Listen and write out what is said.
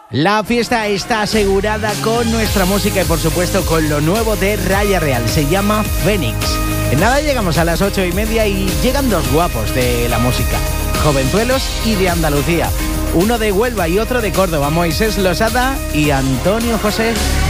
La fiesta está asegurada con nuestra música y por supuesto con lo nuevo de Raya Real. Se llama Fénix. En nada llegamos a las 8:30 y llegan dos guapos de la música, jovenzuelos y de Andalucía. Uno de Huelva y otro de Córdoba, Moisés Losada y Antonio José.